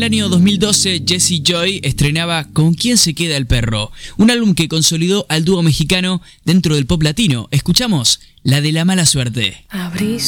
año 2012, Jessie Joy estrenaba ¿Con quién se queda el perro?, un álbum que consolidó al dúo mexicano dentro del pop latino. Escuchamos La de la mala suerte. Abrí